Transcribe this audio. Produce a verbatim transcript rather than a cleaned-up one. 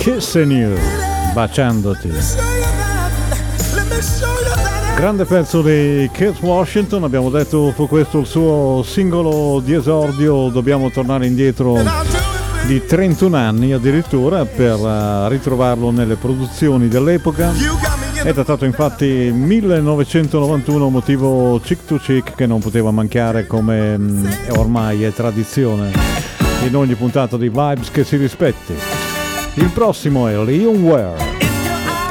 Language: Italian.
Kissing You, baciandoti. Grande pezzo di Keith Washington, abbiamo detto fu questo il suo singolo di esordio. Dobbiamo tornare indietro di trentuno anni addirittura per uh, ritrovarlo nelle produzioni dell'epoca. È datato infatti millenovecentonovantuno, motivo Chick to Chick che non poteva mancare, come mh, ormai è tradizione in ogni puntata di Vibes che si rispetti. Il prossimo è Leon Ware.